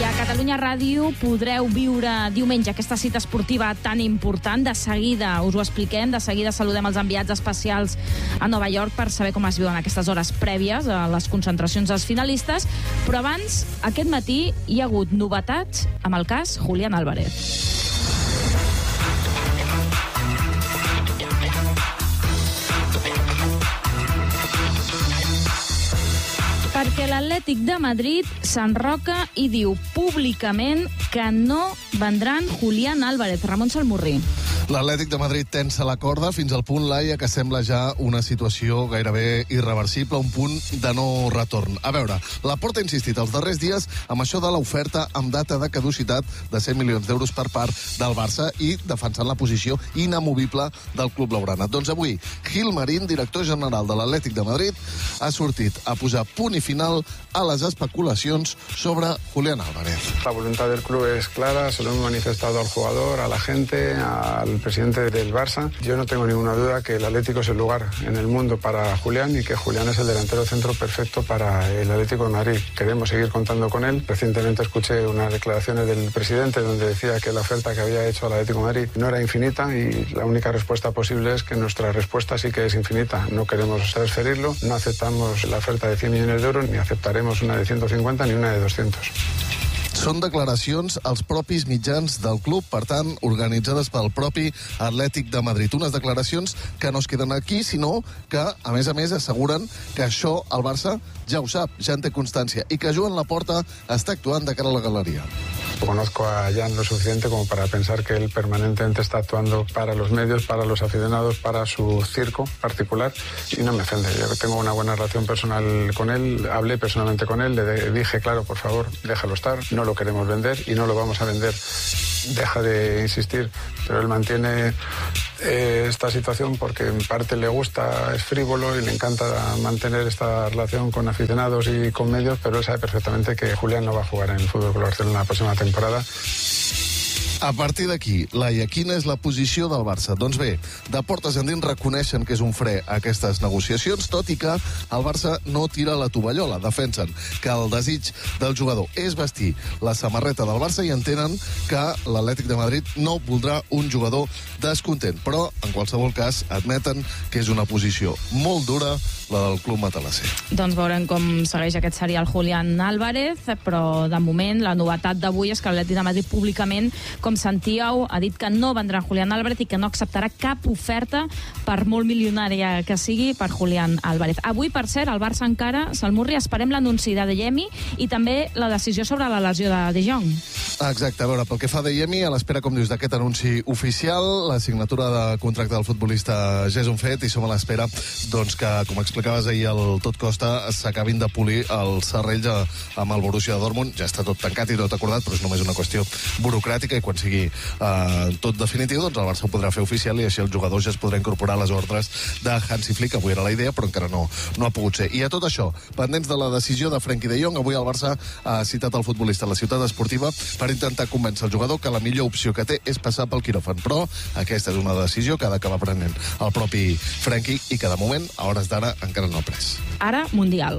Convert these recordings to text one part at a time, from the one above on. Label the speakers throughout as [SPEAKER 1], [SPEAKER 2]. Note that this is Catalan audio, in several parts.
[SPEAKER 1] a Catalunya Ràdio podreu viure diumenge aquesta cita esportiva tan important. De seguida us ho expliquem, de seguida saludem els enviats especials a Nova York per saber com es viuen aquestes hores prèvies a les concentracions dels finalistes. Però abans, aquest matí hi ha hagut novetats amb el cas Julián Álvarez. Perquè l'Atlètic de Madrid s'enroca i diu públicament que no vendran Julián Álvarez. Ramon Salmurri.
[SPEAKER 2] L'Atlètic de Madrid tensa la corda fins al punt, Laia, que sembla ja una situació gairebé irreversible, un punt de no retorn. A veure, la Porta ha insistit els darrers dies amb això de l'oferta amb data de caducitat de 100 milions d'euros per part del Barça i defensant la posició inamovible del club blaugrana. Doncs avui, Gil Marín, director general de l'Atlètic de Madrid, ha sortit a posar punt i final a les especulacions sobre Julián Álvarez.
[SPEAKER 3] La voluntad del club es clara, se lo hemos manifestado al jugador, a la gente, al presidente del Barça. Yo no tengo ninguna duda que el Atlético es el lugar en el mundo para Julián y que Julián es el delantero centro perfecto para el Atlético de Madrid. Queremos seguir contando con él. Recientemente escuché unas declaraciones del presidente donde decía que la oferta que había hecho al Atlético de Madrid no era infinita y la única respuesta posible es que nuestra respuesta sí que es infinita. No queremos transferirlo, no aceptamos la oferta de 100 millones de euros, ni aceptaremos una de 150 ni una de 200.
[SPEAKER 2] Són declaracions als propis mitjans del club, per tant, organitzades pel propi Atlètic de Madrid. Unes declaracions que no es queden aquí, sinó que, a més, asseguren que això el Barça ja ho sap, ja en té constància, i que Joan Laporta està actuant de cara a la galeria.
[SPEAKER 3] Conozco a Jan lo suficiente como para pensar que él permanentemente está actuando para los medios, para los aficionados, para su circo particular, y no me ofende. Yo tengo una buena relación personal con él, hablé personalmente con él, le dije, claro, por favor, déjalo estar, no lo queremos vender y no lo vamos a vender. Deja de insistir, pero él mantiene esta situación porque en parte le gusta, es frívolo y le encanta mantener esta relación con aficionados y con medios, pero él sabe perfectamente que Julián no va a jugar en el Fútbol Club Barcelona la próxima temporada.
[SPEAKER 2] A partir d'aquí, Laia, quina és la posició del Barça? Doncs bé, de portes endins reconeixen que és un fre a aquestes negociacions, tot i que el Barça no tira la tovallola. Defensen que el desig del jugador és vestir la samarreta del Barça i entenen que l'Atlètic de Madrid no voldrà un jugador descontent. Però, en qualsevol cas, admeten que és una posició molt dura la del club matalasser.
[SPEAKER 1] Doncs veurem com segueix aquest serial Julián Álvarez, però de moment la novetat d'avui és que l'Atlètic de Madrid públicament, com sentíeu, ha dit que no vendrà Julián Álvarez i que no acceptarà cap oferta, per molt milionària que sigui, per Julián Álvarez. Avui, per cert, el Barça encara, Salmurri, esperem l'anunci de Adeyemi i també la decisió sobre la lesió de De Jong.
[SPEAKER 2] Exacte, a veure, pel que fa a Adeyemi, a l'espera, com dius, d'aquest anunci oficial, la signatura de contracte del futbolista ja és un fet i som a l'espera doncs, que, com explicaves ahir al Tot Costa, s'acabin de polir els serrells amb el Borussia Dortmund. Ja està tot tancat i tot acordat, però és només una qüestió burocràtica i quan sigui tot definitiu, doncs el Barça ho podrà fer oficial i així el jugador ja es podrà incorporar a les ordres de Hansi Flick. Avui era la idea, però encara no ha pogut ser. I a tot això, pendents de la decisió de Frenkie de Jong, avui el Barça ha citat el futbolista a la ciutat esportiva per intentar convèncer el jugador que la millor opció que té és passar pel quiròfan. Però aquesta és una decisió que ha d'acabar prenent el propi Frenkie i que de moment, a hores d'ara, encara no ha pres.
[SPEAKER 1] Ara, Mundial.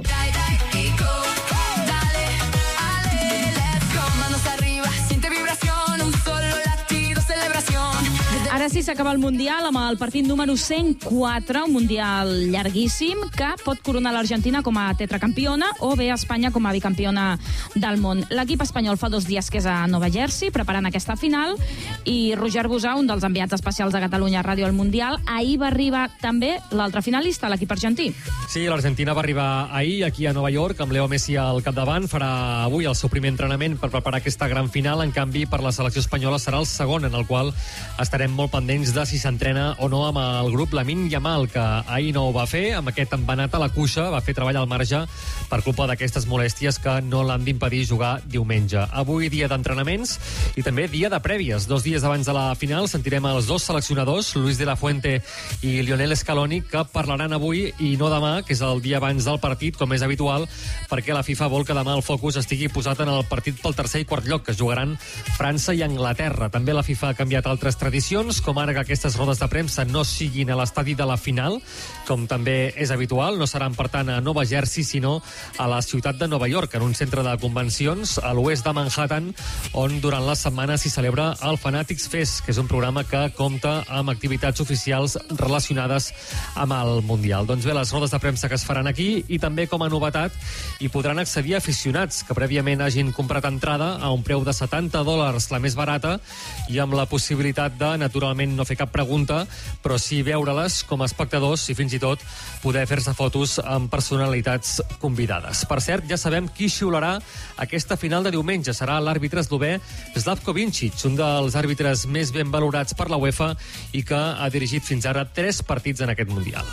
[SPEAKER 1] Ara sí, s'acaba el Mundial amb el partit número 104, un Mundial llarguíssim que pot coronar l'Argentina com a tetracampiona o bé Espanya com a bicampiona del món. L'equip espanyol fa 2 dies que és a Nova Jersey preparant aquesta final i Roger Busà, un dels enviats especials de Catalunya Ràdio al Mundial, ahir va arribar també l'altre finalista, l'equip argentí.
[SPEAKER 4] Sí, l'Argentina va arribar ahir aquí a Nova York amb Leo Messi al capdavant. Farà avui el seu primer entrenament per preparar aquesta gran final. En canvi, per la selecció espanyola serà el segon, en el qual estarem molt pendents de si s'entrena o no amb el grup Lamine Yamal, que ahir no ho va fer, amb aquest embenat a la cuixa, va fer treball al marge per culpa d'aquestes molèsties que no l'han d'impedir jugar diumenge. Avui dia d'entrenaments i també dia de prèvies. 2 dies abans de la final sentirem els 2 seleccionadors, Luis de la Fuente i Lionel Scaloni, que parlaran avui i no demà, que és el dia abans del partit, com és habitual, perquè la FIFA vol que demà el focus estigui posat en el partit pel tercer i quart lloc, que es jugaran França i Anglaterra. També la FIFA ha canviat altres tradicions, com ara que aquestes rodes de premsa no siguin a l'estadi de la final, com també és habitual. No seran, per tant, a Nova Jersey, sinó a la ciutat de Nova York, en un centre de convencions a l'oest de Manhattan, on durant la setmana s'hi celebra el Fanatics Fest, que és un programa que compta amb activitats oficials relacionades amb el Mundial. Doncs bé, les rodes de premsa que es faran aquí, i també com a novetat hi podran accedir aficionats que prèviament hagin comprat entrada a un preu de $70, la més barata, i amb la possibilitat de, naturalment, no fer cap pregunta, però sí veure-les com a espectadors i fins i tot poder fer-se fotos amb personalitats convidades. Per cert, ja sabem qui xiularà aquesta final de diumenge. Serà l'àrbitre eslové Slavko Vincic, un dels àrbitres més ben valorats per la UEFA i que ha dirigit fins ara 3 partits en aquest Mundial.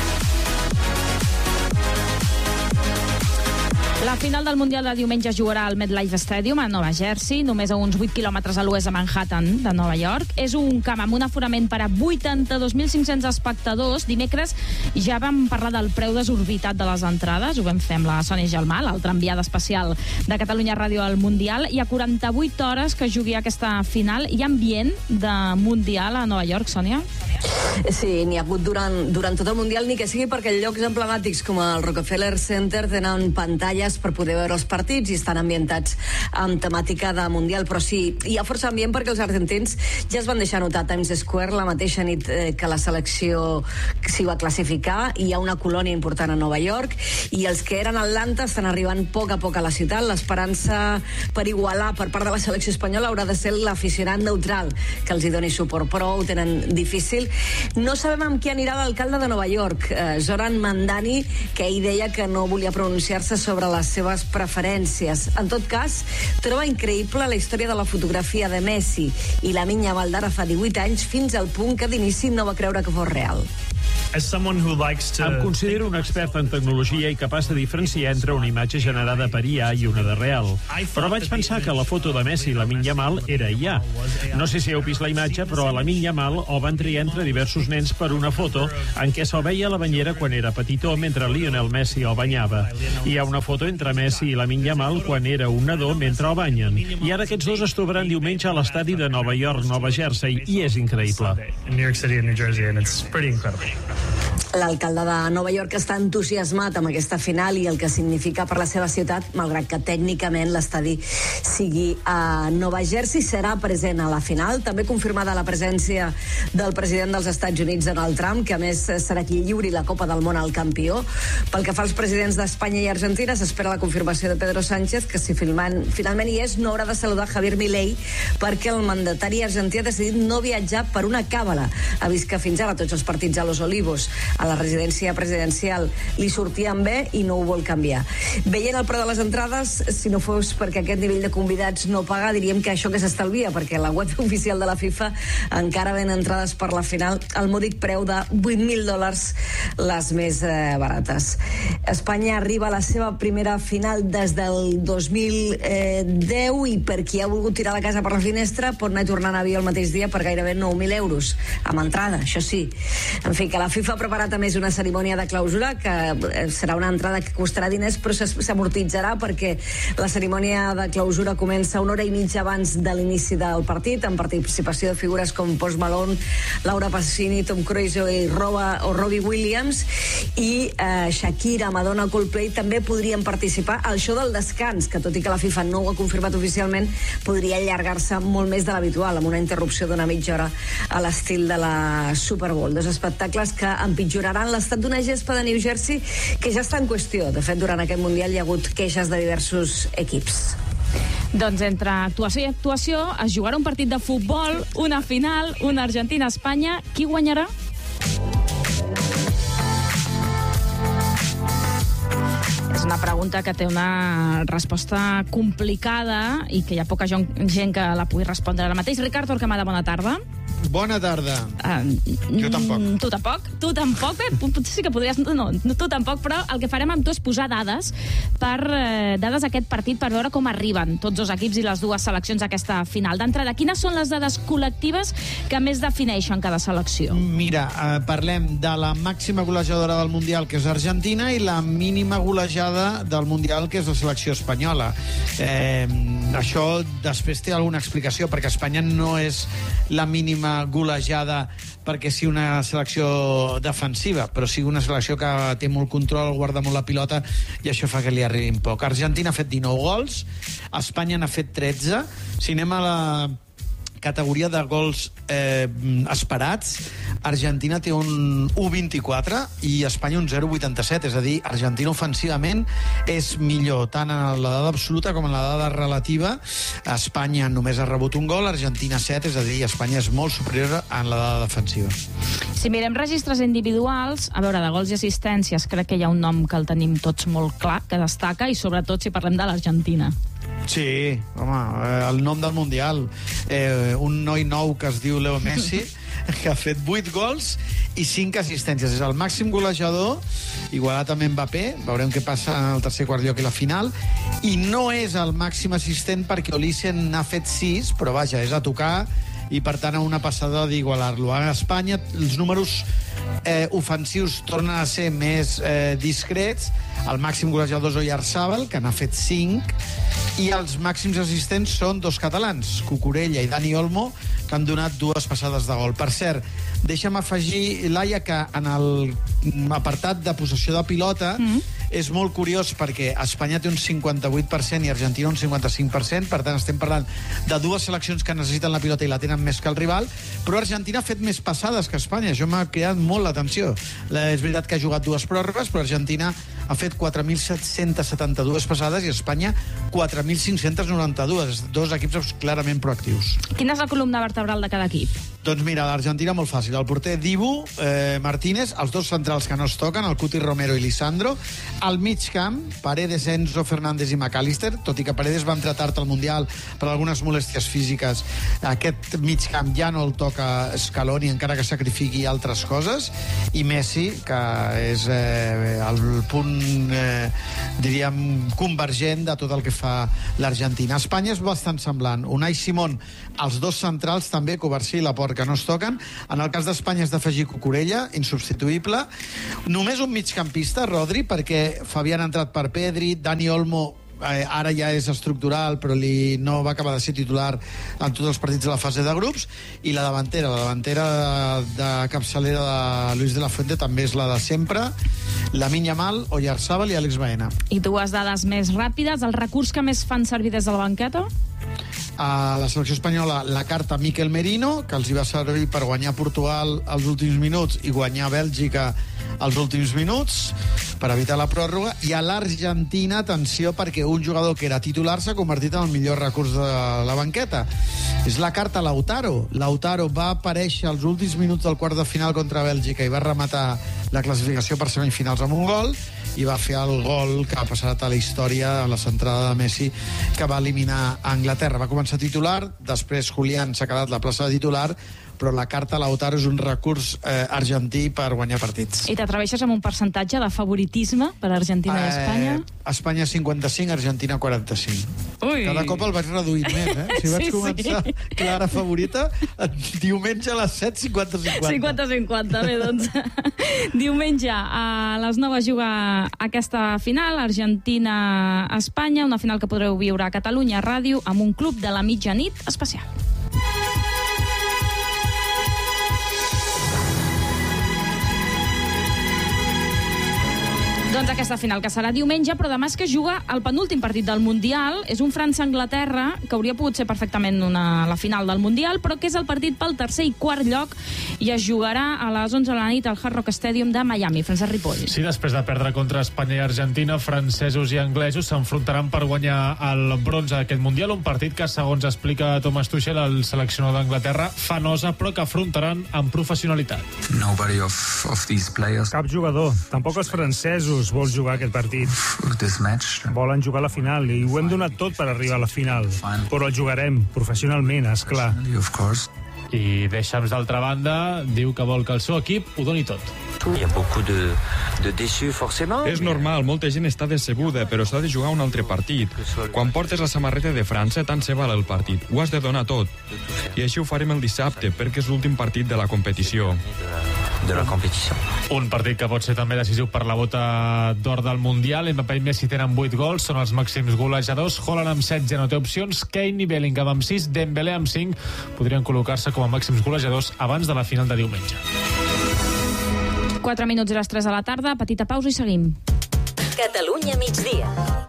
[SPEAKER 1] La final del Mundial de diumenge es jugarà al MetLife Stadium a Nova Jersey, només a uns 8 quilòmetres a l'oest de Manhattan, de Nova York. És un camp amb un aforament per a 82.500 espectadors. Dimecres ja vam parlar del preu desorbitat de les entrades. Ho vam fer amb la Sònia Gelmà, l'altra enviada especial de Catalunya Ràdio al Mundial. Hi ha 48 hores que jugui aquesta final. Hi ha ambient de Mundial a Nova York, Sònia?
[SPEAKER 5] Sí, n'hi ha hagut durant tot el Mundial, ni que sigui perquè llocs emblemàtics com el Rockefeller Center tenen pantalles per poder veure els partits i estan ambientats amb temàtica de Mundial, però sí, hi ha força ambient perquè els argentins ja es van deixar notar a Times Square la mateixa nit que la selecció s'hi va classificar. Hi ha una colònia important a Nova York i els que eren a Atlanta estan arribant a poc a la ciutat. L'esperança per igualar per part de la selecció espanyola haurà de ser l'aficionat neutral que els hi doni suport, però ho tenen difícil. No sabem amb qui anirà l'alcalde de Nova York, Zoran Mandani, que ell deia que no volia pronunciar-se sobre les seves preferències. En tot cas, troba increïble la història de la fotografia de Messi i Lamine Yamal d'ara fa 18 anys, fins al punt que d'inici no va creure que fos real.
[SPEAKER 6] Em considero un expert en tecnologia i capaç de diferenciar entre una imatge generada per IA i una de real. Però vaig pensar que la foto de Messi i Lamine Yamal era IA. No sé si heu vist la imatge, però a Lamine Yamal el van triar entre diversos nens per una foto en què se'l veia a la banyera quan era petitó mentre Lionel Messi el banyava. Hi ha una foto entre Messi i Lamine Yamal quan era un nadó mentre el banyen. I ara aquests dos es trobaran diumenge a l'estadi de Nova York, Nova Jersey, i és increïble.
[SPEAKER 5] L'alcalde de Nova York està entusiasmat amb aquesta final i el que significa per la seva ciutat, malgrat que tècnicament l'estadi sigui a Nova Jersey. Serà present a la final. També confirmada la presència del president dels Estats Units, Donald Trump, que a més serà qui lliuri la Copa del Món al campió. Pel que fa als presidents d'Espanya i Argentina, s'espera la confirmació de Pedro Sánchez, que si finalment hi és, no haurà de saludar Javier Milei, perquè el mandatari argentí ha decidit no viatjar per una càbala. Ha vist que fins ara tots els partits a Los Olivos, a la residència presidencial, li sortien bé i no ho vol canviar. Veient el preu de les entrades, si no fos perquè aquest nivell de convidats no paga, diríem que això que s'estalvia, perquè la web oficial de la FIFA encara ven entrades per la final al mòdic preu de $8.000, les més barates. Espanya arriba a la seva primera final des del 2010 i per qui ha volgut tirar la casa per la finestra pot anar tornant a avió el mateix dia per gairebé €9.000 amb entrada, això sí. En fi, que la FIFA ha preparat a més una cerimònia de clausura que serà una entrada que costarà diners però s'amortitzarà perquè la cerimònia de clausura comença una hora i mitja abans de l'inici del partit, amb participació de figures com Post Malone, Laura Pausini, Tom Cruise i Robbie Williams, i Shakira, Madonna, Coldplay també podrien participar al show del descans, que tot i que la FIFA no ho ha confirmat oficialment, podria allargar-se molt més de l'habitual, amb una interrupció d'una mitja hora a l'estil de la Super Bowl. Dos espectacles que empitjoraran l'estat d'una gespa de New Jersey que ja està en qüestió. De fet, durant aquest Mundial hi ha hagut queixes de diversos equips.
[SPEAKER 1] Doncs entre actuació i actuació es jugarà un partit de futbol, una final, una Argentina-Espanya. Qui guanyarà? És una pregunta que té una resposta complicada i que hi ha poca gent que la pugui respondre ara mateix. Ricard Torquemada, bona tarda.
[SPEAKER 7] Bona tarda. Jo tampoc.
[SPEAKER 1] Tu tampoc? Bé, potser sí que podries... No, tu tampoc, però el que farem amb tu és posar dades dades d'aquest partit per veure com arriben tots dos equips i les dues seleccions a aquesta final. D'entrada, quines són les dades col·lectives que més defineixen cada selecció?
[SPEAKER 7] Mira, parlem de la màxima golejadora del Mundial, que és Argentina, i la mínima golejada del Mundial, que és la selecció espanyola. Això després té alguna explicació, perquè Espanya no és la mínima mínima golejada perquè sigui una selecció defensiva, però sigui una selecció que té molt control, guarda molt la pilota, i això fa que li arribin poc. Argentina ha fet 19 gols, Espanya n'ha fet 13. Si anem a la categoria de gols esperats, Argentina té un 1,24 i Espanya un 0,87, és a dir, Argentina ofensivament és millor tant en la dada absoluta com en la dada relativa. Espanya només ha rebut un gol, Argentina 7, és a dir, Espanya és molt superior en la dada defensiva.
[SPEAKER 1] Si mirem registres individuals, a veure, de gols i assistències, crec que hi ha un nom que el tenim tots molt clar, que destaca, i sobretot si parlem de l'Argentina.
[SPEAKER 7] Sí, home, el nom del Mundial. Un noi nou que es diu Leo Messi, que ha fet 8 gols i 5 assistències. És el màxim golejador, igualat amb Mbappé, veurem què passa en el tercer quart lloc i la final, i no és el màxim assistent perquè Olisen n'ha fet 6, però vaja, és a tocar, i per tant a una passada d'igualar-lo. A Espanya els números ofensius tornen a ser més discrets. El màxim golejador és Oyarzábal, que n'ha fet 5, i els màxims assistents són dos catalans, Cucurella i Dani Olmo, que han donat 2 passades de gol. Per cert, deixa'm afegir, Laia, que en l'apartat de possessió de pilota és molt curiós perquè Espanya té un 58% i Argentina un 55%, per tant estem parlant de 2 seleccions que necessiten la pilota i la tenen més que el rival, però Argentina ha fet més passades que Espanya. Això m'ha cridat molt l'atenció. És veritat que ha jugat 2 pròrrogues, però Argentina ha fet 4.772 passades i Espanya 4.592. 2 equips clarament proactius.
[SPEAKER 1] Quina és la columna vertebral de cada equip?
[SPEAKER 7] Doncs mira, l'Argentina molt fàcil. El porter Dibu, Martínez, els 2 centrals que no es toquen, el Cuti Romero i Lisandro. Al mig camp, Paredes, Enzo, Fernández i McAllister, tot i que Paredes va entrar tard al Mundial per algunes molèsties físiques. Aquest mig camp ja no el toca Scaloni, encara que sacrifiqui altres coses. I Messi, que és el punt, diríem, convergent de tot el que fa l'Argentina. Espanya és bastant semblant. Unai Simón, els 2 centrals també, Covarsí i Laporte, que no es toquen. En el cas d'Espanya és d'afegir Cucurella, insubstituïble. Només un migcampista, Rodri, perquè Fabián ha entrat per Pedri, Dani Olmo ara ja és estructural, però no va acabar de ser titular en tots els partits de la fase de grups, i la davantera de capçalera de Luis de la Fuente també és la de sempre, Lamine Yamal, Oyarzábal i Alex Baena.
[SPEAKER 1] I 2 dades més ràpides, el recurs que més fan servir des de la banqueta?
[SPEAKER 7] A la selecció espanyola, la carta Mikel Merino, que els hi va servir per guanyar Portugal als últims minuts i guanyar Bèlgica als últims minuts, per evitar la pròrroga. I a l'Argentina, atenció, perquè un jugador que era titular s'ha convertit en el millor recurs de la banqueta. És la carta Lautaro. Lautaro va aparèixer als últims minuts del quart de final contra Bèlgica i va rematar la classificació per semifinals amb un gol, i va fer el gol que ha passat a la història a la centrada de Messi, que va eliminar a Anglaterra. Va començar titular, després Julián s'ha quedat la plaça de titular, però la carta Lautaro és un recurs argentí per guanyar partits.
[SPEAKER 1] I t'atreveixes amb un percentatge de favoritisme per Argentina i Espanya?
[SPEAKER 7] Espanya 55, Argentina 45.
[SPEAKER 1] Ui.
[SPEAKER 7] Cada cop el vaig reduint més, Si vaig començar clara favorita, diumenge a les 7, 50-50.
[SPEAKER 1] 50-50, bé, doncs diumenge a les 9 juga aquesta final, Argentina-Espanya, una final que podreu viure a Catalunya Ràdio amb un club de la mitjanit especial. Doncs aquesta final, que serà diumenge, però demà és que juga el penúltim partit del Mundial. És un França-Anglaterra, que hauria pogut ser perfectament la final del Mundial, però que és el partit pel tercer i quart lloc, i es jugarà a les 11 de la nit al Hard Rock Stadium de Miami. Francesc Ripoll.
[SPEAKER 8] Sí, després de perdre contra Espanya i Argentina, francesos i anglesos s'enfrontaran per guanyar el bronze d'aquest Mundial, un partit que, segons explica Thomas Tuchel, el seleccionador d'Anglaterra, fa nosa, però que afrontaran amb professionalitat.
[SPEAKER 9] Cap jugador, tampoc els francesos, vol jugar aquest partit. Volen jugar a la final i ho hem donat tot per arribar a la final. Però el jugarem professionalment, esclar.
[SPEAKER 8] I Deschamps, d'altra banda, diu que vol que el seu equip ho doni tot.
[SPEAKER 10] És normal, molta gent està decebuda, però s'ha de jugar un altre partit. Quan portes la samarreta de França, tant se val el partit. Ho has de donar tot. I així ho farem el dissabte, perquè és l'últim partit de la competició.
[SPEAKER 8] Un partit que pot ser també decisiu per la bota d'or del Mundial. Mbappé i Messi tenen 8 gols, són els màxims golejadors. Haaland amb 16 no té opcions, Kane i Bellingham amb 6, Dembélé amb 5 podrien col·locar-se com a màxims golejadors abans de la final de diumenge.
[SPEAKER 1] 4 minuts a les 3 de la tarda, petita pausa i seguim.
[SPEAKER 11] Catalunya migdia.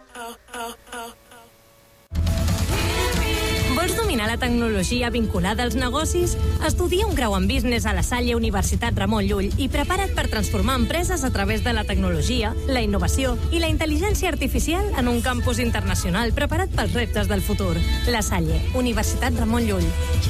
[SPEAKER 11] Vols dominar la tecnologia vinculada als negocis? Estudia un grau en Business a la Salle Universitat Ramon Llull i prepara't per transformar empreses a través de la tecnologia, la innovació i la intel·ligència artificial en un campus internacional preparat pels reptes del futur. La Salle, Universitat Ramon Llull.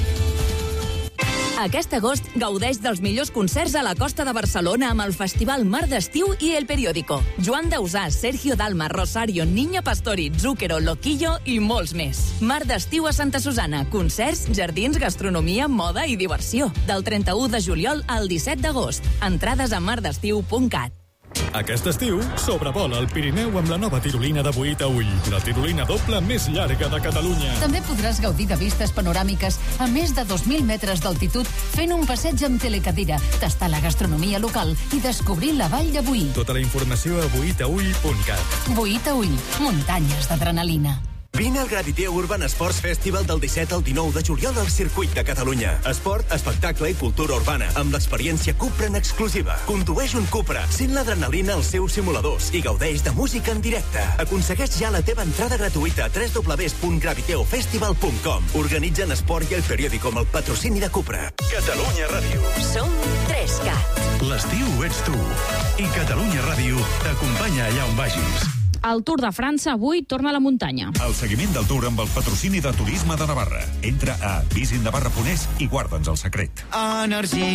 [SPEAKER 12] Aquest agost gaudeix dels millors concerts a la costa de Barcelona amb el Festival Mar d'Estiu i El Periódico. Joan Dausà, Sergio Dalma, Rosario, Niña Pastori, Zúquero, Loquillo i molts més. Mar d'Estiu a Santa Susana. Concerts, jardins, gastronomia, moda i diversió. Del 31 de juliol al 17 d'agost. Entrades a mardestiu.cat.
[SPEAKER 13] Aquest estiu, sobrevola el Pirineu amb la nova tirolina de Boí a Ull, la tirolina doble més llarga de Catalunya.
[SPEAKER 14] També podràs gaudir de vistes panoràmiques a més de 2.000 metres d'altitud fent un passeig amb telecadira, tastar la gastronomia local i descobrir la vall de Boí.
[SPEAKER 13] Tota la informació a boitaull.cat.
[SPEAKER 14] Boí a Ull, muntanyes d'adrenalina.
[SPEAKER 15] Vine al Graviteo Urban Sports Festival del 17 al 19 de juliol al Circuit de Catalunya. Esport, espectacle i cultura urbana, amb l'experiència Cupra en exclusiva. Condueix un Cupra, sent l'adrenalina als seus simuladors i gaudeix de música en directe. Aconsegueix ja la teva entrada gratuïta a www.graviteofestival.com. Organitzen Esport i El Periódico amb el patrocini de Cupra.
[SPEAKER 11] Catalunya Ràdio. Som 3CAT.
[SPEAKER 16] L'estiu ets tu. I Catalunya Ràdio t'acompanya allà on vagis.
[SPEAKER 1] El Tour de França avui torna a la muntanya.
[SPEAKER 16] El seguiment del Tour amb el patrocini de Turisme de Navarra. Entra a visinnavarra.es i guarda'ns el secret.
[SPEAKER 17] Energia.